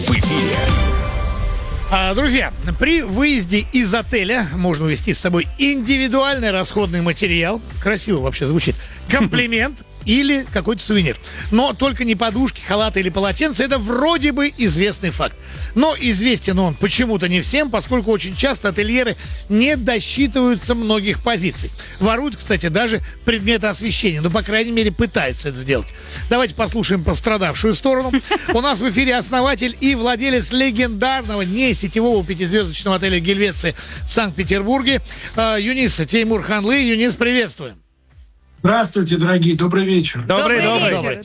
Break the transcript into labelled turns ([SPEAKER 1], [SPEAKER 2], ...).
[SPEAKER 1] в эфире.
[SPEAKER 2] Друзья, при выезде из отеля можно увезти с собой индивидуальный расходный материал. Красиво вообще звучит. Комплимент или какой-то сувенир. Но только не подушки, халаты или полотенца. Это вроде бы известный факт. Но известен он почему-то не всем, поскольку очень часто ательеры не досчитываются многих позиций. Воруют, кстати, даже предметы освещения. Ну, по крайней мере, пытаются это сделать. Давайте послушаем пострадавшую сторону. У нас в эфире основатель и владелец легендарного несетевого пятизвездочного отеля «Гельвеция» в Санкт-Петербурге Юнис Теймур Ханлы. Юнис, приветствуем.
[SPEAKER 3] Здравствуйте, дорогие, добрый вечер.
[SPEAKER 2] Добрый вечер.